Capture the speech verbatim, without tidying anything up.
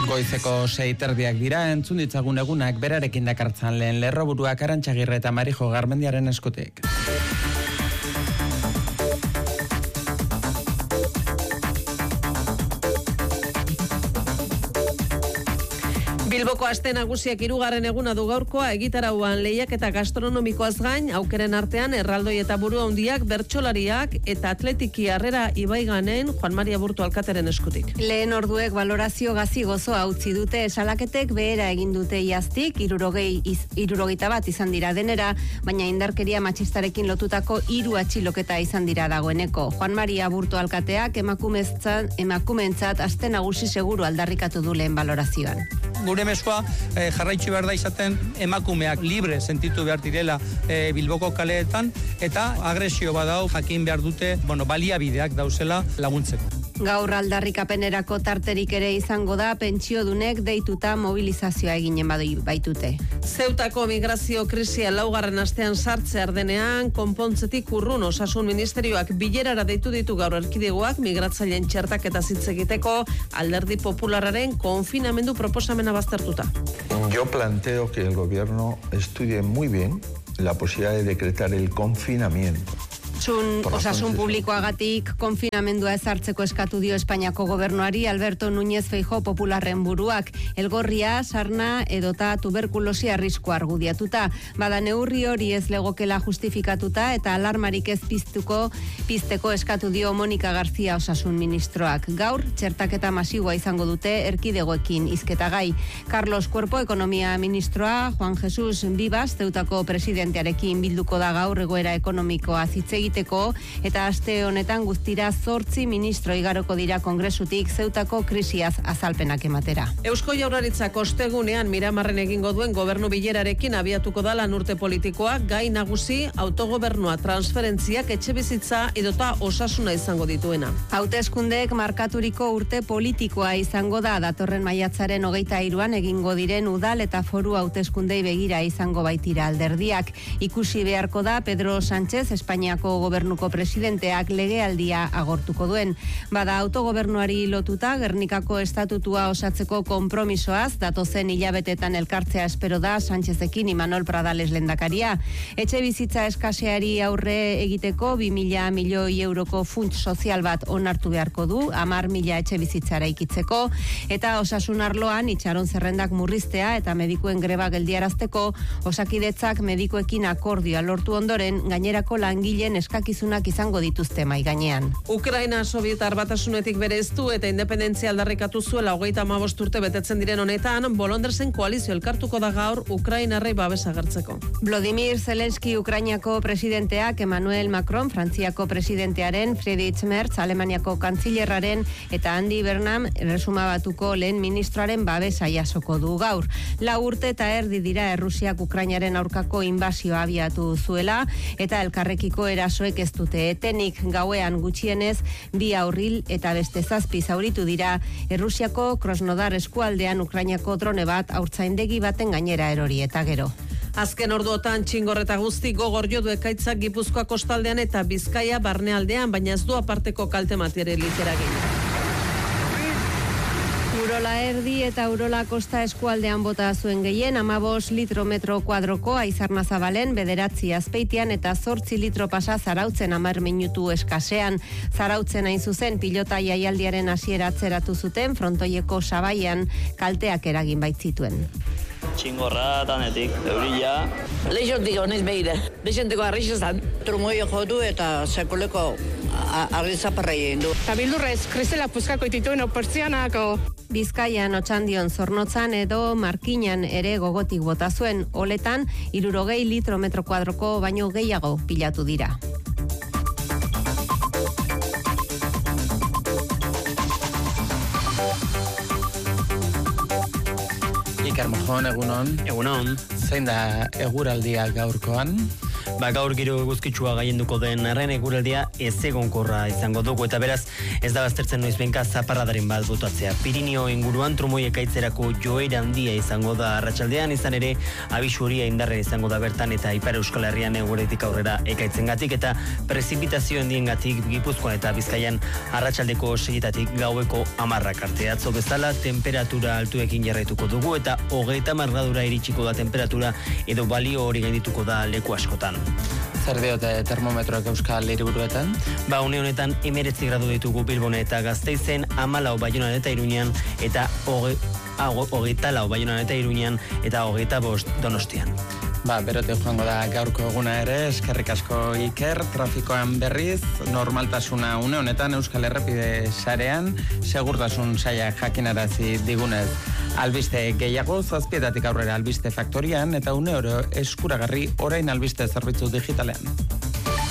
Goizeko sei terdiak dira, entzun ditzagun egunak berarekin dakartzan lehen lerroburuak Arantxagirre eta Marijo Garmendiaren eskutik. Bilboko aste nagusiak hirugarren eguna du gaurkoa, egitarauan lehiak eta gastronomikoaz gain, aukeren artean erraldoi eta buru handiak, bertsolariak eta atletiki harrera Ibaiganen Juan Maria Burto alkateren eskutik. Lehen orduek valorazio gazi gozoa utzi dute, salaketek behera egin dute iaztik, irurogei, iz, irurogeita bat izan dira denera, baina indarkeria matxistarekin lotutako hiru atxiloketa izan dira dagoeneko. Juan Maria Burto alkateak emakumeentzat emakumeentzat aste nagusi seguru aldarrikatu du lehen valorazioan. Gure mezua eh, jarraitzu behar da izaten emakumeak libre sentitu behar direla eh, Bilboko kaleetan eta agresio badau jakin behar dute, bueno, baliabideak dauzela laguntzeko. Gaur aldarrikapenerako tarterik ere izango da, pentsiodunek deituta mobilizazioa eginen badu baitute. Zeutako migrazio krisia laugarren astean sartzear denean, konpontzetik urrun osasun ministerioak bilerara deitu ditu gaur erkidegoak migratzaileen txertaketa hitz egiteko Alderdi Popularraren konfinamendu proposamena baztertuta. Yo planteo que el gobierno estudie muy bien la posibilidad de decretar el confinamiento. Osasun, osasun publikoagatik konfinamendua ezartzeko eskatu dio Espainiako gobernuari Alberto Núñez Feijóo Popularren buruak, elgorria, sarna edota tuberkulosi arrisku argudiatuta. Bada neurri hori ez legokela justifikatuta eta alarmarik ez piztuko pizteko eskatu dio Monika García osasun ministroak. Gaur txertaketa masiboa izango dute erkidegoekin hizketagai. Carlos Cuerpo ekonomia ministroa, Juan Jesus Vivas Zeutako presidentearekin bilduko da gaur egoera ekonomikoa hitz egiteko eta aste honetan guztira zortzi ministro igaroko dira kongresutik Zeutako krisiaz azalpenak ematera. Eusko Jaurlaritzak ostegunean Miramarren egingo duen gobernu bilerarekin abiatuko da lan urte politikoa, gai nagusi autogobernua, transferentziak, etxebizitza edota osasuna izango dituena. Hauteskundeek markaturiko urte politikoa izango da, datorren maiatzaren hogeita hiruan egingo diren udal eta foru hauteskundei begira izango baitira alderdiak. Ikusi beharko da Pedro Sánchez Espainiako gobernuko presidenteak legealdia agortuko duen. Bada autogobernuari lotuta Gernikako estatutua osatzeko konpromisoaz datozen hilabetetan elkartzea espero da Sánchezekin Imanol Pradales lehendakaria. Etxe bizitza eskaseari aurre egiteko bi mila milioi euroko funts sozial bat onartu beharko du, hamar mila etxe bizitzara ikitzeko, eta osasun arloan itxaron zerrendak murriztea eta medikuen greba geldiarazteko Osakidetzak medikuekin akordioa lortu ondoren gainerako langileen eskakizunak izango dituzte mai gainean. Ukraina Sobietar Batasunetik bereztu eta independentzia aldarrikatu zuela hogeita hamabost urte betetzen diren honetan, Bolondresen koalizio elkartuko da gaur Ukrainarrei babesa agertzeko. Vladimir Zelensky Ukrainiako presidenteak, Emmanuel Macron Frantziako presidentearen, Friedrich Merz Alemaniako kantzilerraren eta Andy Burnham Erresuma Batuko lehen ministroaren babesa jasoko du gaur. Lau urte eta erdi dira Errusiak Ukrainaren aurkako inbasioa abiatu zuela eta elkarrekiko erasoek ez dute etenik. Gauean gutxienez bi aurril eta beste zazpi zauritu dira Errusiako Krasnodar eskualdean Ukrainako drone bat haurtzaindegi baten gainera erori eta gero. Azken orduotan txingorreta guzti gogor jo du ekaitzak Gipuzkoa kostaldean eta Bizkaia barnealdean, baina ez du aparteko kalte materialik eragin. Urola erdi eta Urola kosta eskualdean bota zuen gehien, hamabost litro metro kuadroko Aizarna Zabalen, bederatzi Azpeitian eta zortzi litro pasa Zarautzen hamar minutu eskasean. Zarautzen hain zuzen pilota jaialdiaren hasiera atzeratu zuten, frontoieko sabaian kalteak eragin baitzituen. Txingorra, tanetik, eurila. Leixontik honez behire, leixonteko arrixezan. Trumoio jodu eta sekuleko argizaparra egin du. Eta bildurrez, kristela puskako itituen oportzianako. Bizkaian, Otxandion, Zornotzan edo Markinan ere gogotik bota zuen, oletan hirurogei litro metro kuadroko baino gehiago pilatu dira. Iker Mojon, egunon. Egunon. Zein da eguraldia gaurkoan? Ba, gaur giro eguzkitsua gaienduko den arren eguraldia ez egonkorra izango dugu eta beraz ez da baztertzen noiz benka zaparradaren bat botatzea. Pirinio inguruan trumoi ekaitzerako joera handia izango da arratsaldean, izan ere abisu horia indarren izango da bertan eta Ipar Euskal Herrian eguerditik aurrera ekaitzengatik eta prezipitazio handiengatik Gipuzkoan eta Bizkaian arratsaldeko seietatik gaueko hamarrak arte. Atzo bezala temperatura altuekin jarraituko dugu eta hogeita hamar gradura iritsiko da temperatura edo balio hori gaindituko da leku askotan. Zer diote termometroak Euskal Hiriburuetan? Ba, une honetan hemeretzi gradu ditugu Bilbon eta Gasteizen, hamalau Baionan eta Iruñan eta hogeita lau Baionan eta Iruñan eta hogeita bost Donostian. Ba, berote joango da gaurko eguna ere, eskerrik asko Iker, trafikoan berriz, normaltasuna une honetan Euskal Errepide sarean, segurtasun saia jakinarazi digunez. Albiste gehiago, zazpietatik aurrera albiste faktorian, eta une oro eskuragarri orain albiste zerbitzu digitalean.